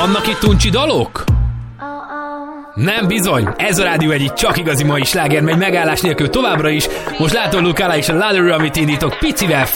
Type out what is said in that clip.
Vannak itt uncsi dalok? Nem bizony, ez a Rádió Egy csak igazi mai sláger, megy megállás nélkül továbbra is. Most látom Lukála és a Ladder, amit indítok picivel.